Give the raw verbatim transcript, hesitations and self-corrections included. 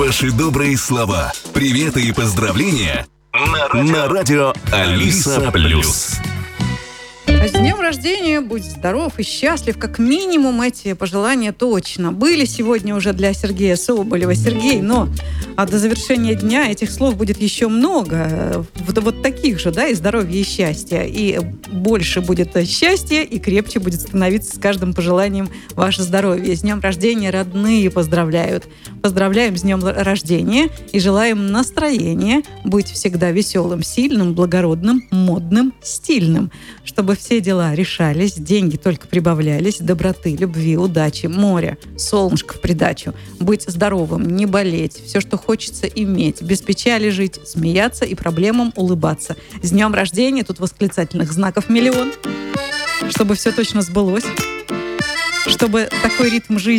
Ваши добрые слова, приветы и поздравления на радио, на радио Алиса Плюс. С днем рождения, будь здоров и счастлив, как минимум эти пожелания точно были сегодня уже для Сергея Соболева. Сергей, но а до завершения дня этих слов будет еще много, вот, вот таких же, да, и здоровья, и счастья, и больше будет счастья, и крепче будет становиться с каждым пожеланием ваше здоровье. С днем рождения родные поздравляют. Поздравляем с днем рождения и желаем настроения, быть всегда веселым, сильным, благородным, модным, стильным, чтобы все дела решались, деньги только прибавлялись, доброты, любви, удачи, моря, солнышко в придачу, быть здоровым, не болеть, все, что хочется иметь, без печали жить, смеяться и проблемам улыбаться. С днем рождения, тут восклицательных знаков миллион, чтобы все точно сбылось, чтобы такой ритм жизни